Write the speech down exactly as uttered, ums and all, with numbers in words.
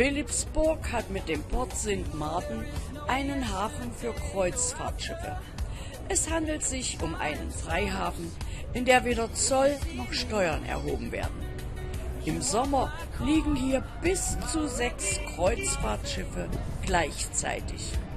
Philippsburg hat mit dem Port Sankt Martin einen Hafen für Kreuzfahrtschiffe. Es handelt sich um einen Freihafen, in der weder Zoll noch Steuern erhoben werden. Im Sommer liegen hier bis zu sechs Kreuzfahrtschiffe gleichzeitig.